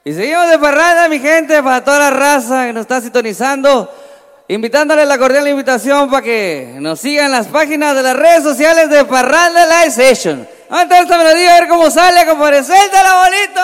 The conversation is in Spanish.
Y seguimos de parranda, mi gente, para toda la raza que nos está sintonizando. Invitándoles la cordial invitación para que nos sigan en las páginas de las redes sociales de Parranda Live Session. Vamos a esta melodía a ver cómo sale, compadre. ¡Suéltala, bonito!